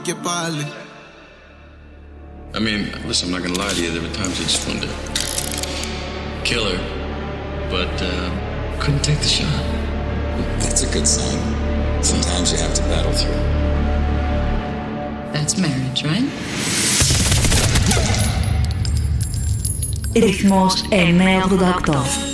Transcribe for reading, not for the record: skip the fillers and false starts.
Che palle. I mean, listen, I'm not gonna lie to you. There were times I just wanted to kill her, but couldn't take the shot. That's a good sign. Sometimes you have to battle through. That's marriage, right? Ρυθμός 988.